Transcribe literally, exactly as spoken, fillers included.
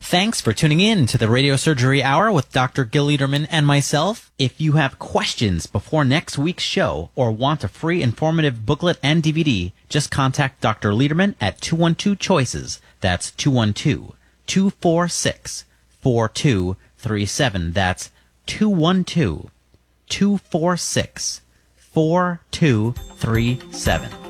Thanks for tuning in to the Radio Surgery Hour with Doctor Gil Lederman and myself. If you have questions before next week's show or want a free informative booklet and D V D, just contact Doctor Lederman at two one two choices. That's two one two, two four six, four two three seven. That's two one two, two four six, four two three seven.